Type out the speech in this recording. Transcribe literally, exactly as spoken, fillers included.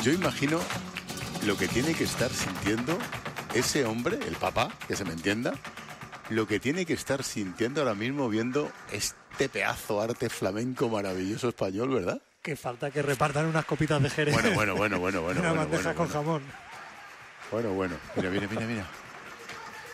Yo imagino lo que tiene que estar sintiendo ese hombre, el papá, que se me entienda, lo que tiene que estar sintiendo ahora mismo viendo este pedazo arte flamenco maravilloso español, ¿verdad? Que falta que repartan unas copitas de Jerez. Bueno, bueno, bueno, bueno, bueno. Una bueno, bandeja bueno, con bueno. jamón. Bueno, bueno. Mira, mira, mira, mira.